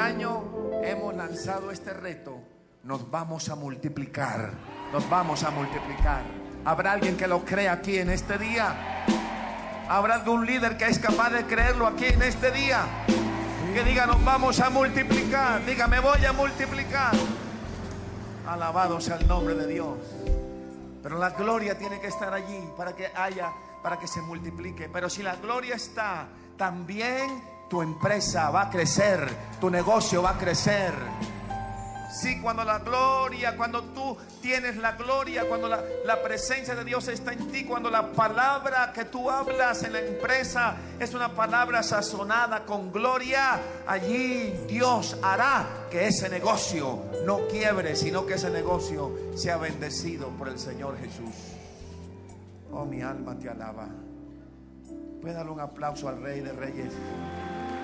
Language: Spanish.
año hemos lanzado este reto: nos vamos a multiplicar, nos vamos a multiplicar. ¿Habrá alguien que lo crea aquí en este día? ¿Habrá algún líder que es capaz de creerlo aquí en este día? Que diga: nos vamos a multiplicar. Diga: me voy a multiplicar. Alabado sea el nombre de Dios. Pero la gloria tiene que estar allí para que se multiplique. Pero si la gloria está, también tu empresa va a crecer, tu negocio va a crecer. Sí, cuando tú tienes la gloria, cuando la presencia de Dios está en ti, cuando la palabra que tú hablas en la empresa es una palabra sazonada con gloria, allí Dios hará que ese negocio no quiebre, sino que ese negocio sea bendecido por el Señor Jesús. Oh, mi alma te alaba. Puede darle un aplauso al Rey de Reyes.